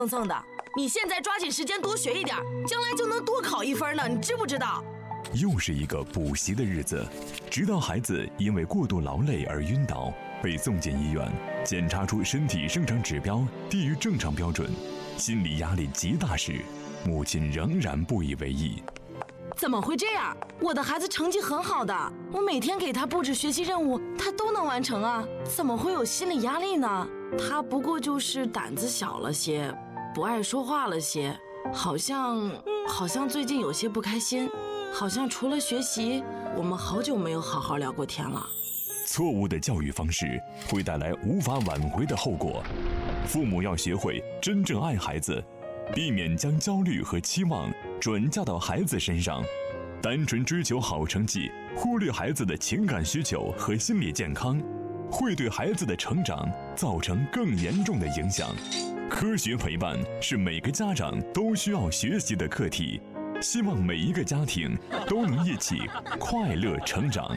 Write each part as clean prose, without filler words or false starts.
蹭蹭的。你现在抓紧时间多学一点，将来就能多考1分呢，你知不知道？ 又是一个补习的日子，直到孩子因为过度劳累而晕倒，被送进医院，检查出身体生长指标低于正常标准，心理压力极大时，母亲仍然不以为意。 怎么会这样？我的孩子成绩很好的，我每天给他布置学习任务，他都能完成啊，怎么会有心理压力呢？他不过就是胆子小了些，不爱说话了些，好像最近有些不开心，好像除了学习，我们好久没有好好聊过天了。 错误的教育方式会带来无法挽回的后果，父母要学会真正爱孩子，避免将焦虑和期望转嫁到孩子身上，单纯追求好成绩，忽略孩子的情感需求和心理健康，会对孩子的成长造成更严重的影响。科学陪伴是每个家长都需要学习的课题，希望每一个家庭都能一起快乐成长。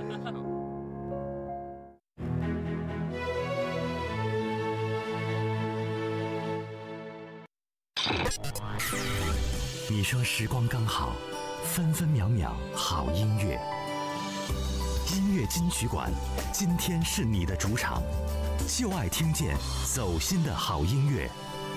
你说时光刚好，分分秒秒好音乐。音乐金曲馆，今天是你的主场，就爱听见走心的好音乐。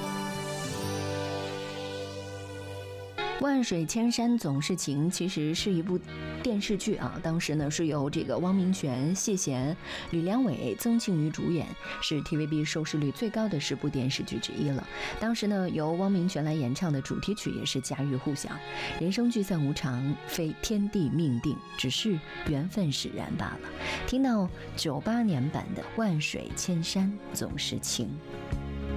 万水千山总是情其实是一部电视剧啊，当时呢是由这个汪明荃、谢贤、吕良伟、曾庆瑜主演，是 TVB 收视率最高的10部电视剧之一了。当时呢由汪明荃来演唱的主题曲也是家喻户晓，人生聚散无常，非天地命定，只是缘分使然罢了。听到98年版的万水千山总是情。